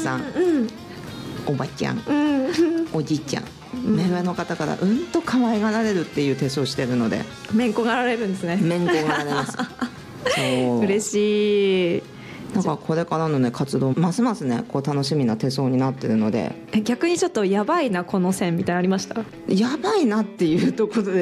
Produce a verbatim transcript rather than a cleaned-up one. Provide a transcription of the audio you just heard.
さん、 うんうん、 おばちゃん、 うん、 おじいちゃん、目上の方からうんと可愛がられるっていう手相してるので、 めんこがられるんですね。 めんこがられますそう嬉しい。 だからこれからのね活動ますますねこう楽しみな手相になってるので、 逆にちょっとやばいなこの線みたいなのありました？ やばいなっていうところで